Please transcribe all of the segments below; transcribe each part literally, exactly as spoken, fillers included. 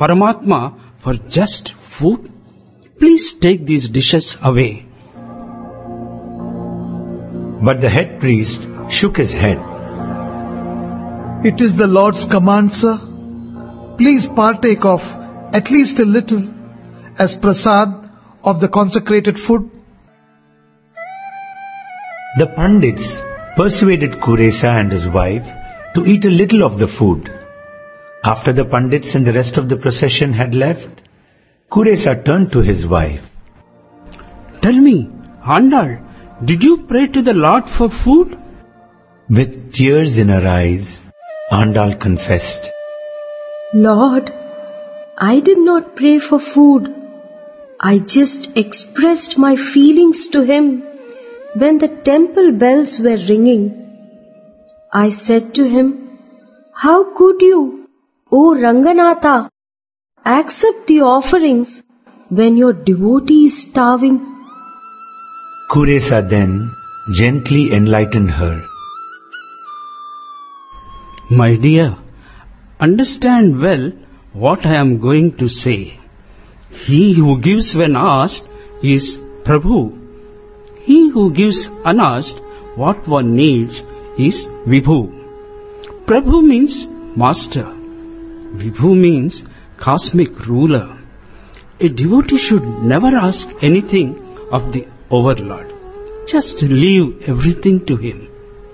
Paramatma for just food? Please take these dishes away. But the head priest shook his head. It is the Lord's command, sir. Please partake of at least a little as prasad of the consecrated food. The Pandits persuaded Kuresa and his wife to eat a little of the food. After the Pandits and the rest of the procession had left, Kuresa turned to his wife. Tell me, Andal, did you pray to the Lord for food? With tears in her eyes, Andal confessed, Lord, I did not pray for food. I just expressed my feelings to him when the temple bells were ringing. I said to him, how could you, O Ranganatha, accept the offerings when your devotee is starving? Kuresa then gently enlightened her. My dear, understand well what I am going to say. He who gives when asked is Prabhu. He who gives unasked what one needs is Vibhu. Prabhu means master. Vibhu means cosmic ruler. A devotee should never ask anything of the overlord. Just leave everything to him.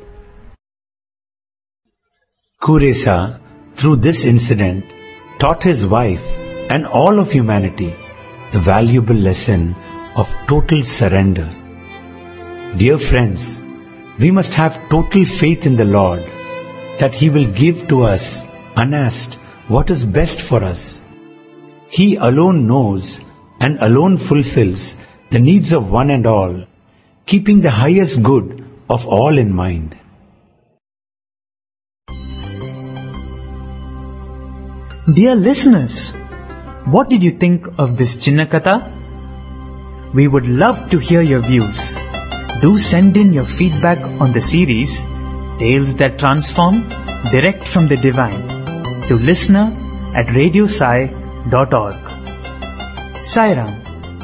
Kuresa, through this incident, taught his wife and all of humanity the valuable lesson of total surrender. Dear friends, we must have total faith in the Lord that He will give to us unasked what is best for us. He alone knows and alone fulfills the needs of one and all, keeping the highest good of all in mind. Dear listeners, what did you think of this Chinnakatha? We would love to hear your views. Do send in your feedback on the series Tales That Transform, direct from the Divine, to listener at radio sai dot org. Sai Ram.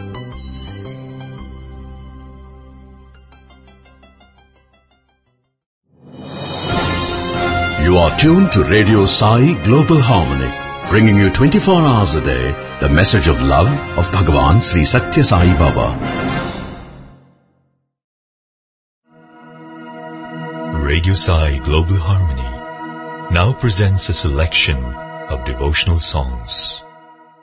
You are tuned to Radio Sai Global Harmony, bringing you twenty-four hours a day the message of love of Bhagavan Sri Satya Sai Baba. Radio Sai Global Harmony now presents a selection of devotional songs.